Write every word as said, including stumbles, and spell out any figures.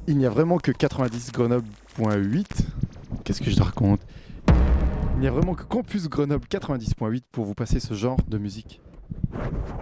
Il n'y a vraiment que quatre-vingt-dix Grenoble.huit. Qu'est-ce que je raconte? Il n'y a vraiment que Campus Grenoble quatre-vingt-dix point huit pour vous passer ce genre de musique.